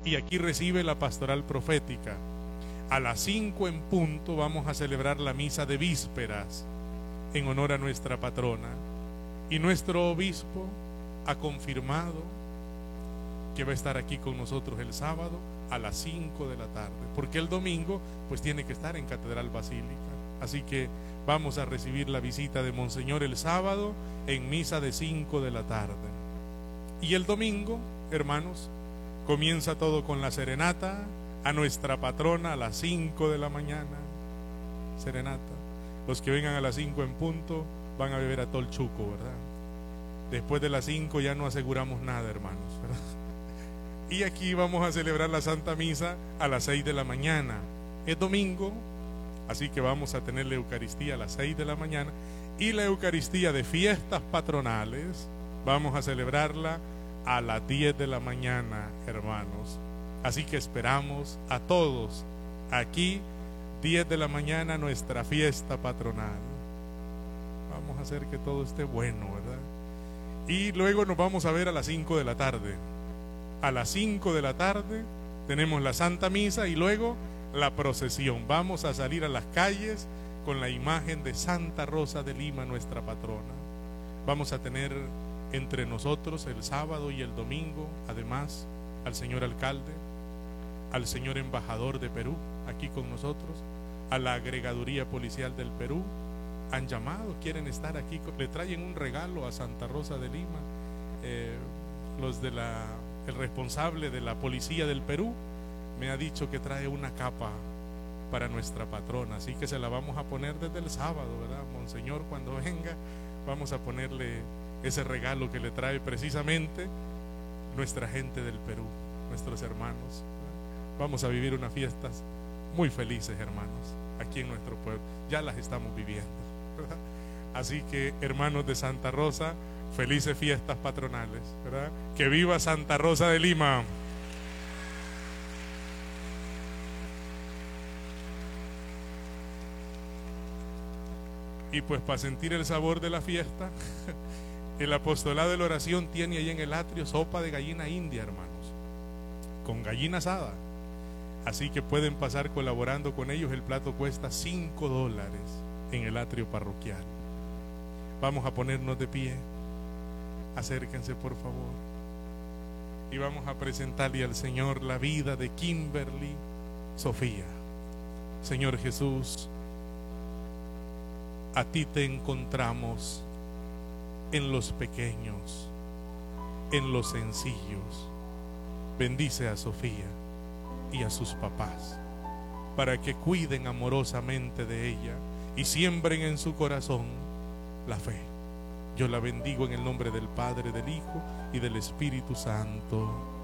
y aquí recibe la pastoral profética. A las 5 en punto vamos a celebrar la misa de vísperas en honor a nuestra patrona. Y nuestro obispo ha confirmado que va a estar aquí con nosotros el sábado a las 5 de la tarde, porque el domingo pues tiene que estar en Catedral Basílica. Así que vamos a recibir la visita de Monseñor el sábado en misa de 5 de la tarde. Y el domingo, hermanos, comienza todo con la serenata a nuestra patrona a las 5 de la mañana. Serenata. Los que vengan a las 5 en punto van a beber a todo el chuco, ¿verdad? Después de las 5 ya no aseguramos nada, hermanos, ¿verdad? Y aquí vamos a celebrar la Santa Misa a las 6 de la mañana. Es domingo, así que vamos a tener la Eucaristía a las 6 de la mañana. Y la Eucaristía de fiestas patronales vamos a celebrarla a las 10 de la mañana, hermanos. Así que esperamos a todos aquí, 10 de la mañana, nuestra fiesta patronal. Vamos a hacer que todo esté bueno, ¿verdad? Y luego nos vamos a ver a las 5 de la tarde. A las 5 de la tarde tenemos la Santa Misa y luego la procesión. Vamos a salir a las calles con la imagen de Santa Rosa de Lima, nuestra patrona. Vamos a tener entre nosotros el sábado y el domingo, además, al señor alcalde, al señor embajador de Perú, aquí con nosotros, a la agregaduría policial del Perú. Han llamado, quieren estar aquí, le traen un regalo a Santa Rosa de Lima. Los de el responsable de la policía del Perú me ha dicho que trae una capa para nuestra patrona, así que se la vamos a poner desde el sábado, ¿verdad? Monseñor, cuando venga, vamos a ponerle ese regalo que le trae precisamente nuestra gente del Perú, nuestros hermanos, ¿verdad? Vamos a vivir unas fiestas muy felices, hermanos, aquí en nuestro pueblo. Ya las estamos viviendo, ¿verdad? Así que, hermanos de Santa Rosa, felices fiestas patronales, ¿verdad? Que viva Santa Rosa de Lima. Y pues para sentir el sabor de la fiesta, el apostolado de la oración tiene ahí en el atrio sopa de gallina india, hermanos, con gallina asada. Así que pueden pasar colaborando con ellos. El plato cuesta $5 en el atrio parroquial. Vamos a ponernos de pie. Acérquense, por favor. Y vamos a presentarle al Señor la vida de Kimberly Sofía. Señor Jesús, a ti te encontramos en los pequeños, en los sencillos. Bendice a Sofía y a sus papás para que cuiden amorosamente de ella y siembren en su corazón la fe. Yo la bendigo en el nombre del Padre, del Hijo y del Espíritu Santo.